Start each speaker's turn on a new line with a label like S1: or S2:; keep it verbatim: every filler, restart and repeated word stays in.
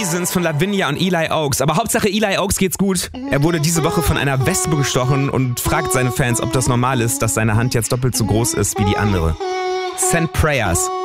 S1: Citizens von Lavinia und Eli Oaks. Aber Hauptsache Eli Oaks geht's gut. Er wurde diese Woche von einer Wespe gestochen und fragt seine Fans, ob das normal ist, dass seine Hand jetzt doppelt so groß ist wie die andere. Send prayers.